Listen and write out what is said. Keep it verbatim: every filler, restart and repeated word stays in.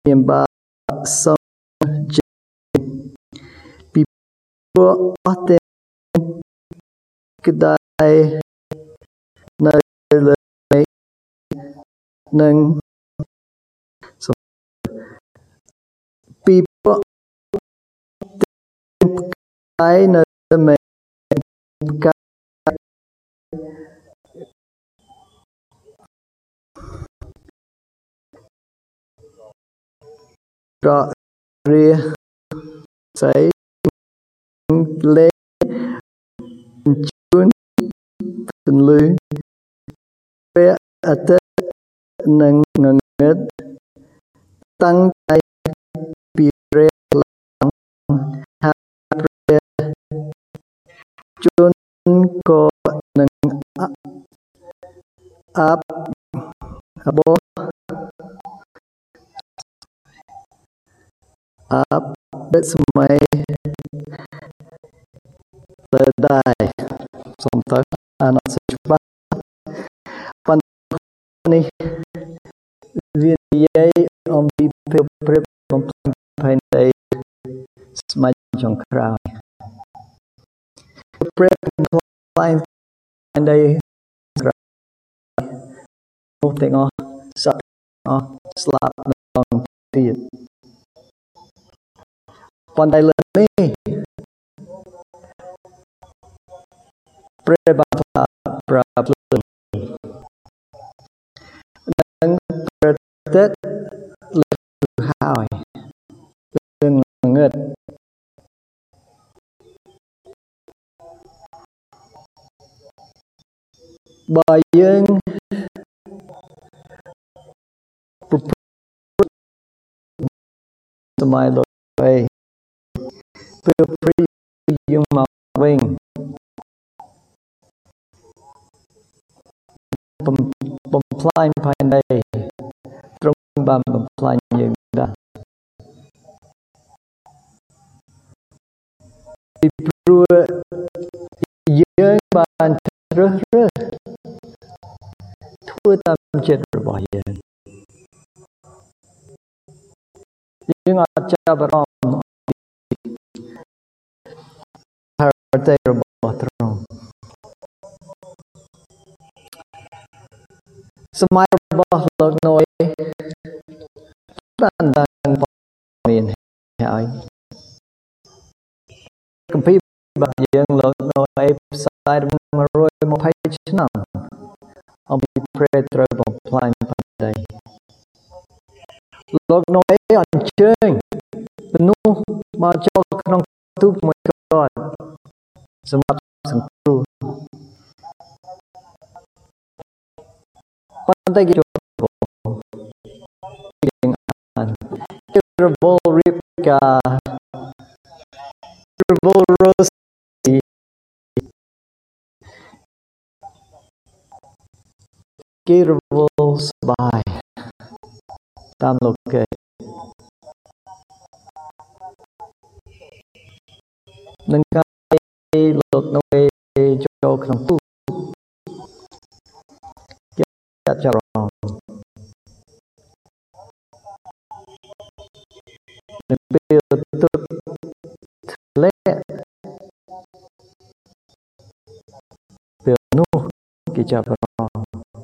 មានបាសូមពីព្រោះអស់ទាំងក្តីនៅលើនឹងពីព្រោះក្តីនៅមេការរៀស័យលេជួនទន្លឺព្រះអាទិត្យនឹងងងឹតតាំងតែពីព្រះឡើងហើយព្រះជួនក៏នឹងអាប់អបអាប់ដិសម័យទៅដែរសូមទៅអានអត់សូវច្បាស់ប៉ុន្តែនេះវានិយាយអំពីភាពព្រៀបបំផ្លាញផែនដីស្មាច់ចុងក្រោយព្រៀបបំផ្លាញផែនដីក្រោយនោះទាំងអស់សត្វអស់ស្លាប់ដល់ទៀតប៉ុន្តែលើនេះព្រះបានប្រាប់នឹងប្រតិទលើហើយនឹងងឹតបើយើងប្រព្រឹត្តសម័យលោកឯងពេលព្រីយើងមកវិញបំបំផ្លាញផែនដីទ្រង់បានបំផ្លាញយើងដែរពីព្រោះយើងបានជ្រើសរើសធ្វើតាមចិត្តរបស់យើងយើងអត់ចាប់អារម្មណ៍ហើយតែរបស់ទ្រង់សម័យរបស់លោកណូអេបានបានមានហើយគម្ពីររបស់យើងលោកណូអេផ្សាយមួយរយម្ភៃឆ្នាំអំពីព្រះត្រូវបំផ្លាញផែនដីលោកណូអេអញ្ជើញមនុស្សមកចូលក្នុងទូកមួយគាត់សម្រាប់សង្គ្រោះប៉ុន្តែគេចូលយើងអានគេរបបរៀបការរបបរស់គេរបបស្បាយតាមលោកគេនឹងកាយលោកនៅចូលក្នុងទូគេចាប់រងនៅពេលទូធ្លាក់ពេលនោះគេចាប់រ